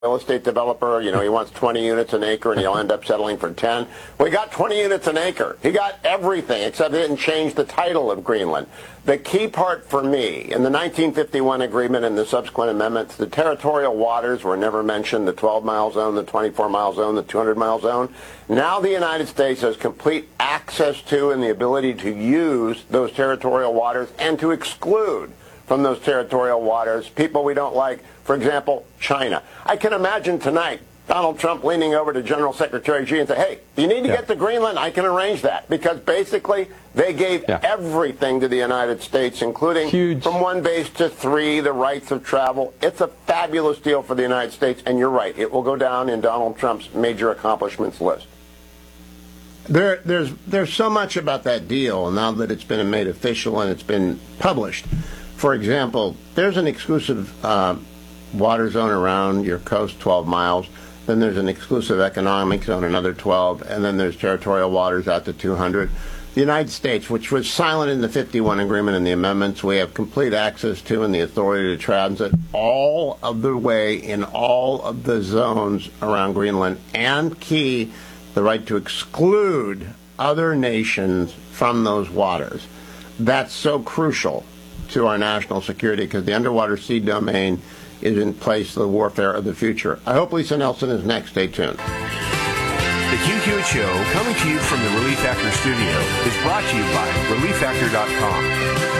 real estate developer, he wants 20 units an acre and he'll end up settling for 10. Well, he got 20 units an acre. He got everything except he didn't change the title of Greenland. The key part for me, in the 1951 agreement and the subsequent amendments, the territorial waters were never mentioned, the 12-mile zone, the 24-mile zone, the 200-mile zone. Now the United States has complete access to and the ability to use those territorial waters and to exclude from those territorial waters people we don't like. For example, China. I can imagine tonight Donald Trump leaning over to General Secretary Xi and say, hey, you need to get to Greenland, I can arrange that. Because basically, they gave everything to the United States, including from 1 base to 3, the rights of travel. It's a fabulous deal for the United States, and you're right, it will go down in Donald Trump's major accomplishments list. There's so much about that deal now that it's been made official and it's been published. For example, there's an exclusive water zone around your coast, 12 miles. Then there's an exclusive economic zone, another 12. And then there's territorial waters out to 200. The United States, which was silent in the 51 agreement and the amendments, we have complete access to and the authority to transit all of the way in all of the zones around Greenland, and key, the right to exclude other nations from those waters. That's so crucial to our national security because the underwater sea domain is in place of the warfare of the future. I hope Lisa Nelson is next. Stay tuned. The Hugh Hewitt Show, coming to you from the Relief Factor studio, is brought to you by ReliefFactor.com.